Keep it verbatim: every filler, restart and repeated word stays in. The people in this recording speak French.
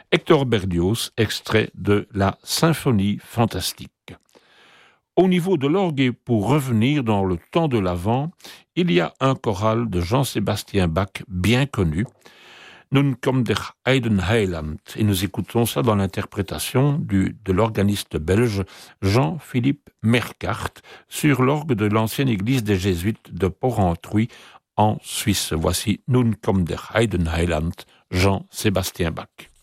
Hector Berlioz, extrait de la Symphonie fantastique. Au niveau de l'orgue, et pour revenir dans le temps de l'Avent, il y a un choral de Jean-Sébastien Bach bien connu, Nun kommt der Heidenheiland, et nous écoutons ça dans l'interprétation du, de l'organiste belge Jean-Philippe Mercart sur l'orgue de l'ancienne église des Jésuites de Porrentruy en Suisse. Voici Nun kommt der Heidenheiland, Jean-Sébastien Bach.